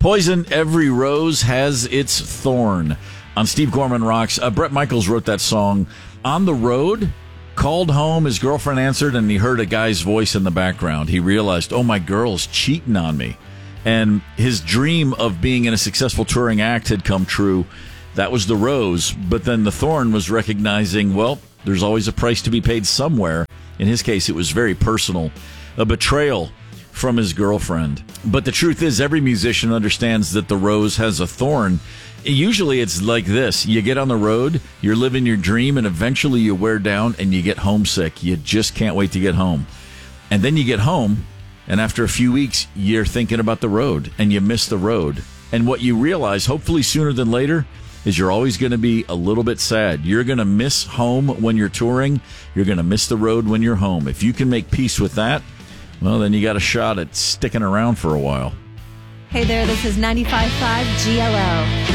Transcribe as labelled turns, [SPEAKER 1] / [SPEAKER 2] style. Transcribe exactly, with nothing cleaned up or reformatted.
[SPEAKER 1] Poison, every rose has its thorn. On Steve Gorman Rocks, uh, Bret Michaels wrote that song on the road, called home, his girlfriend answered, and he heard a guy's voice in the background. He realized, oh, my girl's cheating on me. And his dream of being in a successful touring act had come true. That was the rose, but then the thorn was recognizing, well, there's always a price to be paid somewhere. In his case, it was very personal, a betrayal from his girlfriend. But the truth is, every musician understands that the rose has a thorn. Usually it's like this. You get on the road, you're living your dream, and eventually you wear down and you get homesick. You just can't wait to get home. And then you get home, and after a few weeks, you're thinking about the road, and you miss the road. And what you realize, hopefully sooner than later, is you're always going to be a little bit sad. You're going to miss home when you're touring. You're going to miss the road when you're home. If you can make peace with that, well, then you got a shot at sticking around for a while.
[SPEAKER 2] Hey there, this is ninety-five point five G L O.